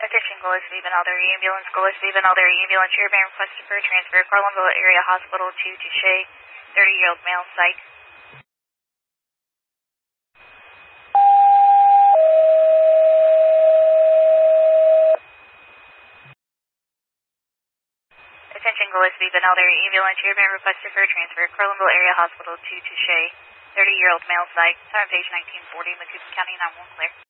Attention Gillespie, Benalder Ambulance, Gillespie, Benalder Ambulance, airman requested for transfer, Carlinville Area Hospital to Touche, 30-year-old male, psych. Attention Gillespie, Benalder Ambulance, airman requested for transfer, Carlinville Area Hospital to Touche, 30-year-old male, psych. Time page 1940, Macomb County 911 clear.